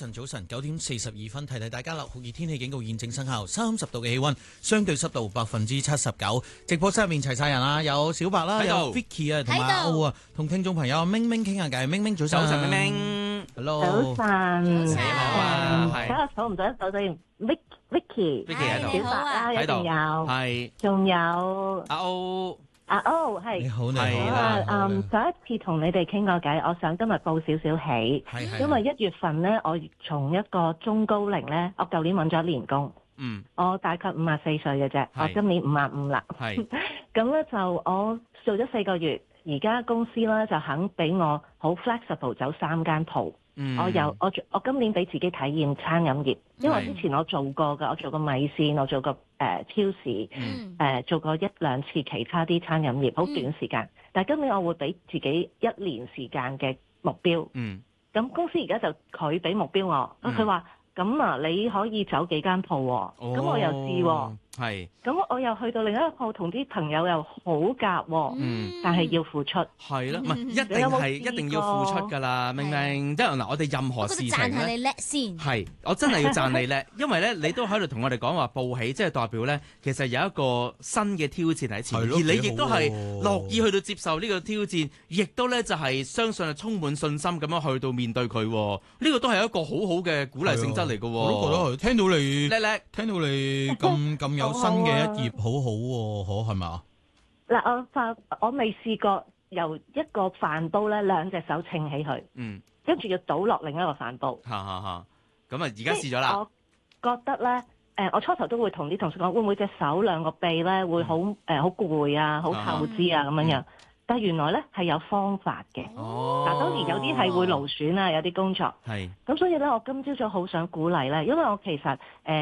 晨9:42，提大家啦，酷熱天氣警告現正生效，30度嘅氣溫，相對濕度79%。直播室入面齊晒人啦，有小白啦，有 Vicky 啊，同埋阿歐啊，同聽眾朋友明明傾下偈，明明早晨， 明明 ，Hello， 早晨， 你好啊， 睇下數唔數得手先 ，Vicky 喺度， 小白啦，一定有， 係， 仲有阿歐。 係你好，你好啊！上一次同你哋傾過偈，我想今日報少少喜，因為1月份咧，我從一個中高齡咧，我舊年揾咗年工，我大概54歲嘅啫，我今年55啦，咁咧就我做咗4個月，而家公司咧就肯俾我好 flexible 走3間鋪。我今年俾自己體驗餐飲業，因為之前我做過㗎，我做過米線，我做過超市，做過1-2次其他啲餐飲業，好短時間。但係今年我會俾自己1年時間嘅目標。咁公司而家就佢俾目標我，佢話咁啊，你可以走幾間鋪喎，咁我又試喎。咁我又去到另一個鋪，同啲朋友又好夾喎，但係要付出。 係啦，唔係一定要付出㗎啦，明明？即係嗱，我哋任何事情咧， 讚下你叻先。 係，我真係要讚你叻，因為咧，你都喺度同我哋講話報喜，即係代表咧，其實有一個新嘅挑戰喺前面，而你亦都係樂意去到接受呢個挑戰，亦都咧就係相信係充滿信心咁樣去到面對佢。呢個都係一個好好嘅鼓勵性質嚟㗎。 我都覺得係，聽到你叻， 聽到你咁有新嘅一頁，好好喎，係咪？ 嗱，我未試過由一個飯煲咧2隻手稱起佢，跟住要倒落另一個飯煲。 咁啊，而家試咗啦。 我覺得咧，我初頭都會同啲同事講，會唔會隻手2個臂咧會好攰啊，好透支啊咁樣。但係原來咧係有方法嘅。嗱，當然有啲係會勞損啊，有啲工作。咁所以咧，我今朝早好想鼓勵咧，因為我其實